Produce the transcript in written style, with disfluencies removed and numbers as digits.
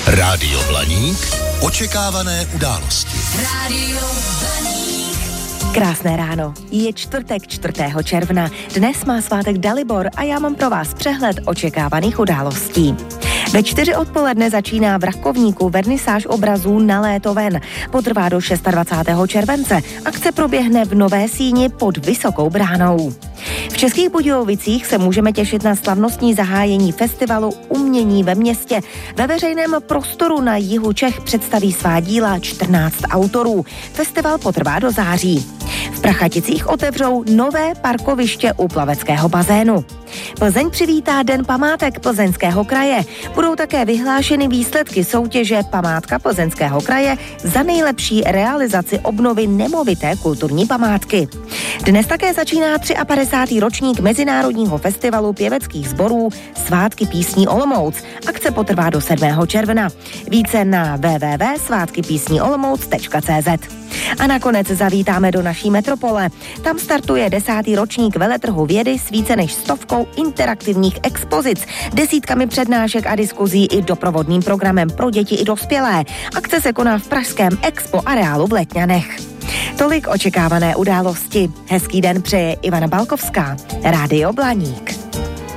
Rádio Blaník. Očekávané události. Rádio Blaník. Krásné ráno. Je čtvrtek 4. června. Dnes má svátek Dalibor a já mám pro vás přehled očekávaných událostí. Ve 4 odpoledne začíná v Rakovníku vernisáž obrazů Na léto ven. Potrvá do 26. července. Akce proběhne v Nové Síni pod Vysokou bránou. V Českých Budějovicích se můžeme těšit na slavnostní zahájení festivalu Umění ve městě. Ve veřejném prostoru na jihu Čech představí svá díla 14 autorů. Festival potrvá do září. V Prachaticích otevřou nové parkoviště u plaveckého bazénu. Plzeň přivítá Den památek Plzeňského kraje. Budou také vyhlášeny výsledky soutěže Památka Plzeňského kraje za nejlepší realizaci obnovy nemovité kulturní památky. Dnes také začíná 53. ročník Mezinárodního festivalu pěveckých sborů Svátky písní Olomouc. Akce potrvá do 7. června. Více na www.svatkypísniolomouc.cz. A nakonec zavítáme do naší metropole. Tam startuje 10. ročník veletrhu vědy s více než 100 interaktivních expozic, desítkami přednášek a diskuzí i doprovodným programem pro děti i dospělé. Akce se koná v pražském Expo areálu v Letňanech. Tolik očekávané události. Hezký den přeje Ivana Balkovská. Rádio Blaník.